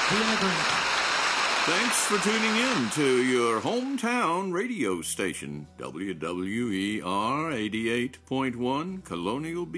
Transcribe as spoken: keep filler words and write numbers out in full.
Thanks for tuning in to your hometown radio station, W W E R eighty-eight point one Colonial Beach.